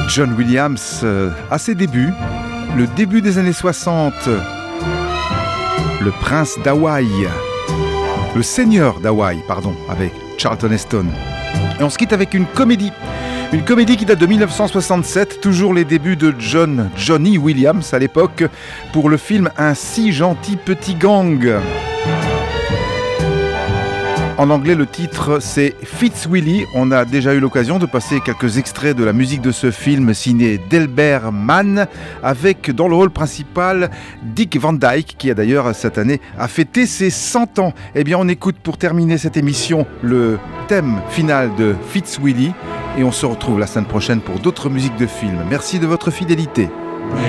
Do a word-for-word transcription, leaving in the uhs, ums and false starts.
John Williams euh, à ses débuts, le début des années soixante, le prince d'Hawaï, le seigneur d'Hawaï, pardon, avec Charlton Heston. Et on se quitte avec une comédie. Une comédie qui date de dix-neuf cent soixante-sept, toujours les débuts de John Johnny Williams à l'époque, pour le film Un si gentil petit gang. En anglais, le titre, c'est Fitzwilly. On a déjà eu l'occasion de passer quelques extraits de la musique de ce film signé Delbert Mann, avec dans le rôle principal Dick Van Dyke, qui a d'ailleurs cette année a fêté ses cent ans. Eh bien, on écoute pour terminer cette émission le thème final de Fitzwilly et on se retrouve la semaine prochaine pour d'autres musiques de films. Merci de votre fidélité.